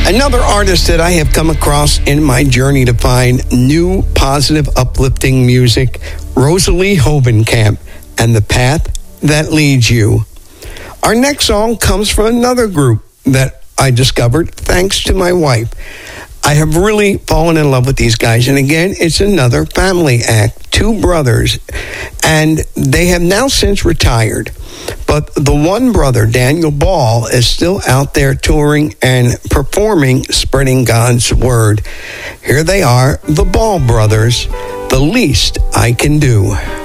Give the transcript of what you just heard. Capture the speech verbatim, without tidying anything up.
Another artist that I have come across in my journey to find new, positive, uplifting music, Rosalie Hovenkamp, and The Path That Leads You. Our next song comes from another group that I discovered thanks to my wife. I have really fallen in love with these guys. And again, it's another family act, two brothers, and they have now since retired. But the one brother, Daniel Ball, is still out there touring and performing, spreading God's word. Here they are, the Ball brothers, The Least I Can Do.